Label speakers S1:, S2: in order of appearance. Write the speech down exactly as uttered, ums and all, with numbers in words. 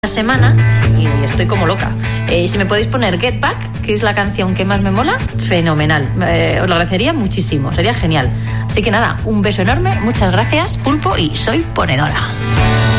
S1: semana y estoy como loca. Eh, si me podéis poner Get Back, que es la canción que más me mola, fenomenal. Eh, os lo agradecería muchísimo, sería genial. Así que nada, un beso enorme, muchas gracias, Pulpo, y soy ponedora.